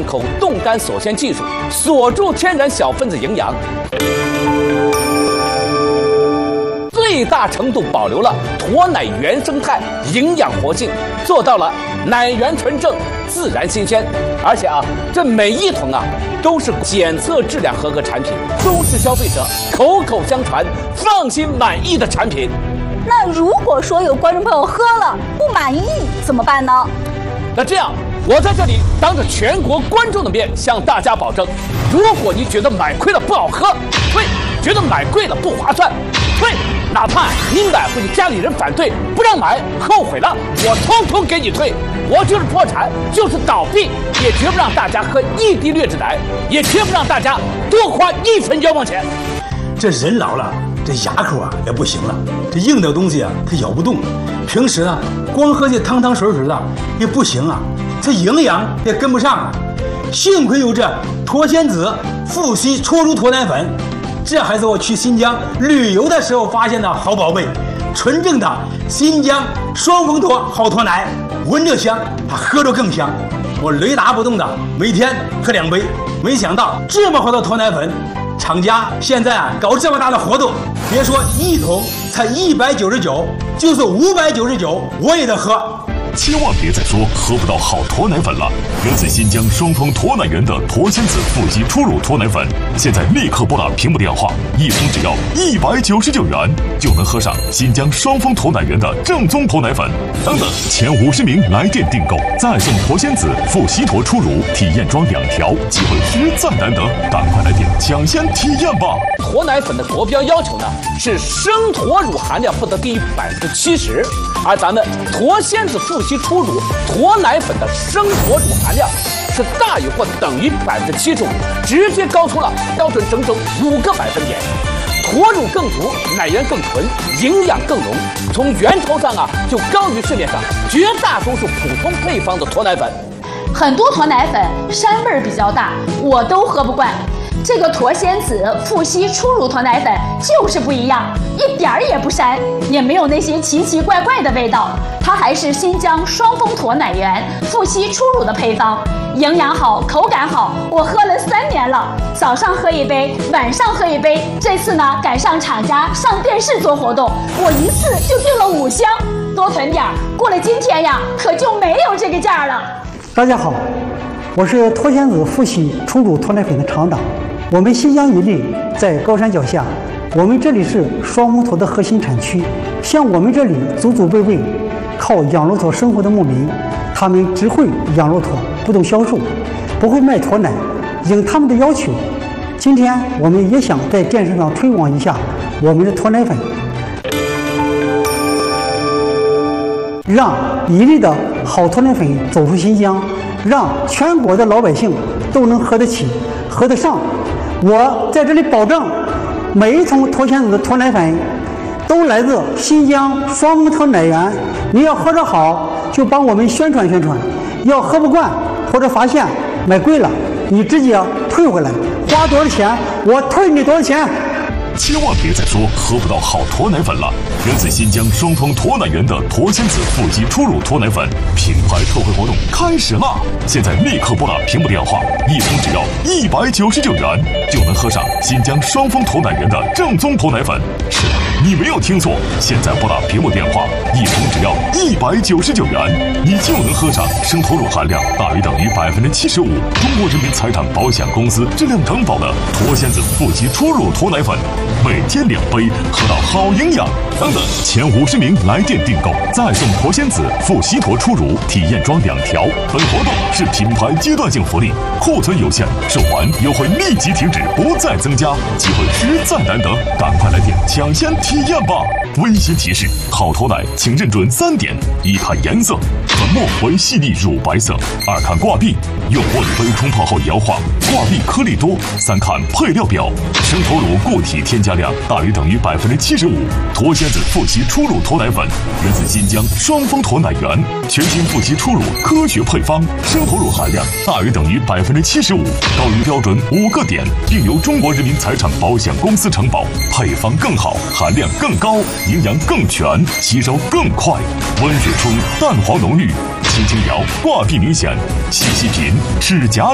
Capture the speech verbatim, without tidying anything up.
进口冻干锁鲜技术，锁住天然小分子营养，最大程度保留了驼奶原生态营养活性，做到了奶源纯正、自然新鲜。而且啊，这每一桶啊都是检测质量合格产品，都是消费者口口相传、放心满意的产品。 那如果说有观众朋友喝了不满意怎么办呢？ 那这样，我在这里当着全国观众的面向大家保证，如果你觉得买亏了不好喝，退；觉得买贵了不划算，退；哪怕你买回去家里人反对不让买，后悔了，我通通给你退。我就是破产，就是倒闭，也绝不让大家喝一滴劣质奶，也绝不让大家多花一分冤枉钱。 这人老了，这牙口啊也不行了，这硬的东西啊它咬不动，平时呢光喝这汤汤水水的也不行啊，这营养也跟不上啊。幸亏有这脱鲜子富硒搓乳脱奶粉，这还是我去新疆旅游的时候发现的好宝贝，纯正的新疆双峰脱好脱奶，闻着香，它喝着更香。我雷打不动的每天喝两杯，没想到这么好的脱奶粉，厂家现在啊搞这么大的活动，别说一桶才一百九十九，就是五百九十九我也得喝。 千万别再说喝不到好脱奶粉了！源自新疆双峰脱奶源的脱鲜子富硒初乳脱奶粉，现在立刻拨打屏幕电话，一桶只要一百九十九元，就能喝上新疆双峰脱奶源的正宗脱奶粉。等等，前五十名来电订购，再送脱鲜子富硒脱初乳体验装两条，机会实在难得，赶快来电抢先体验吧！ 脱奶粉的国标要求呢是生驼乳含量不得低于百分之七十，而咱们脱鲜子富硒初乳驼奶粉的生驼乳含量是大于或等于百分之七十五，直接高出了标准整整五个百分点。驼乳更足，奶源更纯，营养更浓，从源头上啊就高于市面上绝大多数普通配方的驼奶粉。 很多驼奶粉膻味儿比较大，我都喝不惯。这个脱鲜子富硒初乳脱奶粉就是不一样，一点儿也不膻，也没有那些奇奇怪怪的味道。它还是新疆双峰驼奶源富硒初乳的配方，营养好，口感好，我喝了三年了，早上喝一杯，晚上喝一杯。这次呢赶上厂家上电视做活动，我一次就订了五箱，多囤点儿，过了今天呀可就没有这个价了。 大家好，我是脱鲜子富硒初乳脱奶粉的厂长。我们新疆伊犁在高山脚下，我们这里是双峰驼的核心产区。像我们这里祖祖辈辈靠养骆驼生活的牧民，他们只会养骆驼，不懂销售，不会卖驼奶。应他们的要求，今天我们也想在电视上推广一下我们的驼奶粉，让伊犁的好驼奶粉走出新疆，让全国的老百姓都能喝得起、喝得上。我在这里保证，每一桶脱鲜子的脱奶粉都来自新疆双峰驼奶源。你要喝得好，就帮我们宣传宣传；要喝不惯或者发现买贵了，你直接退回来，花多少钱我退你多少钱。 千万别再说喝不到好驼奶粉了！源自新疆双峰驼奶源的脱鲜子富硒初乳脱奶粉品牌特惠活动开始啦！现在立刻拨打屏幕电话，一桶只要一百九十九元，就能喝上新疆双峰驼奶源的正宗驼奶粉。是的，你没有听错，现在拨打屏幕电话，一桶只要一百九十九元，你就能喝上生驼乳含量大于等于百分之七十五，中国人民财产保险公司质量承保的脱鲜子富硒初乳脱奶粉。每天两杯，喝到好营养。等等，前五十名来电订购，再送脱鲜子富硒驼初乳体验装两条。本活动是品牌阶段性福利，库存有限，售完优惠立即停止，不再增加。机会实在难得，赶快来电抢先体验吧！温馨提示：好驼奶请认准三点：一看颜色，粉末为细腻乳白色；二看挂壁，用玻璃杯冲泡后摇晃，挂壁颗粒多；三看配料表，生驼乳固体添加量大于等于百分之七十五。脱鲜子富硒初乳脱奶粉源自新疆双峰驼奶源，全新富硒初乳科学配方，生驼乳含量大于等于百分之七十五，高于标准五个点，并由中国人民财产保险公司承保。配方更好，含量更高，营养更全，吸收更快。温水冲，蛋黄浓郁，轻轻摇，挂壁明显。细细品，齿颊